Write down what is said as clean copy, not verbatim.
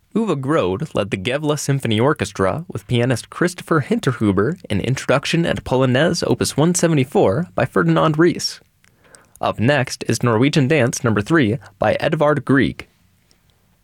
Uwe Grode led the Gevla Symphony Orchestra with pianist Christopher Hinterhuber in Introduction and Polonaise Opus 174 by Ferdinand Ries. Up next is Norwegian Dance No. 3 by Edvard Grieg.